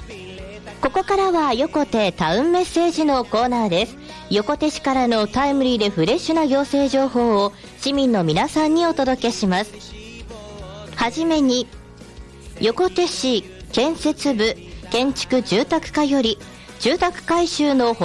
ここからは横手タウンメッセージのコーナーです。横手市からのタイムリーでフレッシュな行政情報を市民の皆さんにお届けします。はじめに、横手市建設部建築住宅課より住宅改修の